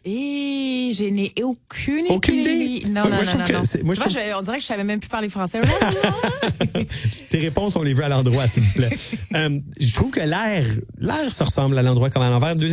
Et je n'ai aucune idée. Non. Moi, on dirait que je savais même plus parler français. Tes réponses, on les veut à l'endroit, s'il vous plaît. Je trouve que l'air se ressemble à l'endroit comme à l'envers.